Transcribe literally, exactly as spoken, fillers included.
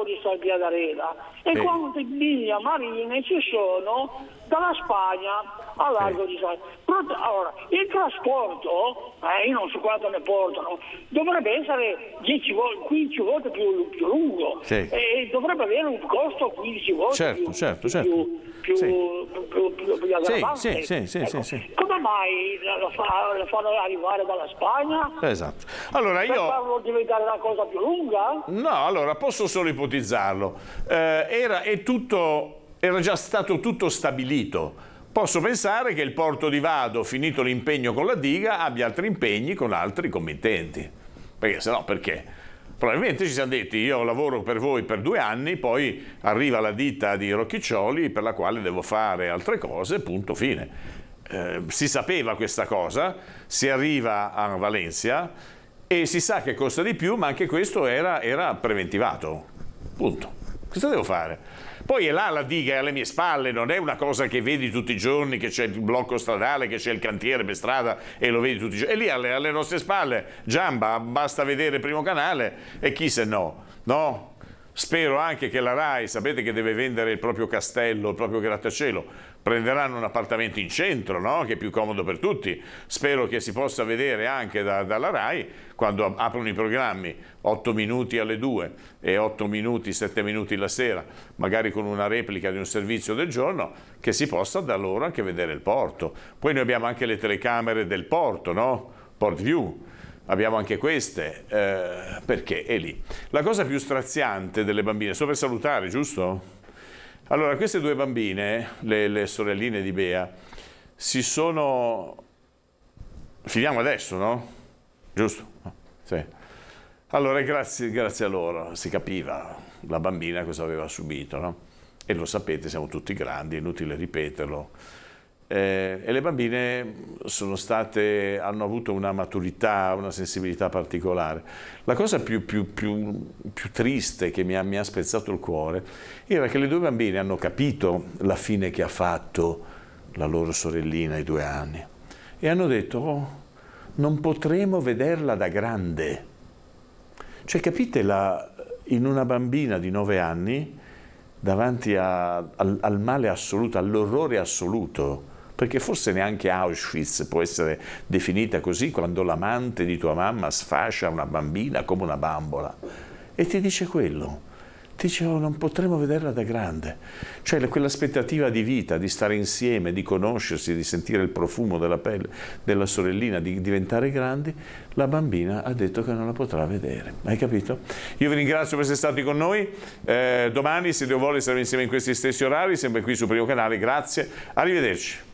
largo di San Piadarena e Sì. quante linee marine ci sono dalla Spagna a largo di San Piadarena. Allora, il trasporto, eh, io non so quanto ne portano, dovrebbe essere dieci volte, quindici volte più, più lungo Sì. e dovrebbe avere un costo quindici volte Certo, più, certo, più, certo. più, più, Sì. più, più, più, più aggravante. Sì, sì, sì, Ecco, sì, sì. come mai lo, fa, lo fanno arrivare dalla Spagna Esatto. Allora per io... farlo diventare una cosa più lunga? No, allora posso solo ipotizzarlo. Eh, era, è tutto, era già stato tutto stabilito. Posso pensare che il porto di Vado, finito l'impegno con la diga, abbia altri impegni con altri committenti. Perché se no, perché? Probabilmente ci siamo detti, io lavoro per voi per due anni, poi arriva la ditta di Rocchiccioli per la quale devo fare altre cose, punto, fine. Eh, si sapeva questa cosa, si arriva a Valencia e si sa che costa di più, ma anche questo era, era preventivato, punto. Cosa devo fare? Poi è là la diga, è alle mie spalle, non è una cosa che vedi tutti i giorni, che c'è il blocco stradale, che c'è il cantiere per strada e lo vedi tutti i giorni. È lì alle, alle nostre spalle, Giamba, basta vedere Primo Canale e chi se no, no? Spero anche che la RAI, sapete che deve vendere il proprio castello, il proprio grattacielo, prenderanno un appartamento in centro, no? Che è più comodo per tutti. Spero che si possa vedere anche da, dalla RAI, quando aprono i programmi, otto minuti alle due e otto minuti, sette minuti la sera, magari con una replica di un servizio del giorno, che si possa da loro anche vedere il porto. Poi noi abbiamo anche le telecamere del porto, no? Port View. Abbiamo anche queste, eh, perché è lì. La cosa più straziante delle bambine, sto per salutare, giusto? Allora, queste due bambine, le, le sorelline di Bea, si sono... Finiamo adesso, no? Giusto? Sì. Allora, grazie, grazie a loro si capiva la bambina cosa aveva subito, no? E lo sapete, siamo tutti grandi, è inutile ripeterlo. Eh, e le bambine sono state, hanno avuto una maturità, una sensibilità particolare. La cosa più, più, più, più triste che mi ha, mi ha spezzato il cuore era che le due bambine hanno capito la fine che ha fatto la loro sorellina ai due anni e hanno detto: oh, non potremo vederla da grande. Cioè, capite, la, in una bambina di nove anni davanti a, al, al male assoluto, all'orrore assoluto, perché forse neanche Auschwitz può essere definita così, quando l'amante di tua mamma sfascia una bambina come una bambola e ti dice quello, ti dice: oh, non potremo vederla da grande. Cioè quell'aspettativa di vita, di stare insieme, di conoscersi, di sentire il profumo della pelle della sorellina, di diventare grandi, la bambina ha detto che non la potrà vedere. Hai capito? Io vi ringrazio per essere stati con noi. Eh, domani, se Dio vuole, saremo insieme in questi stessi orari, sempre qui su Primo Canale. Grazie, arrivederci.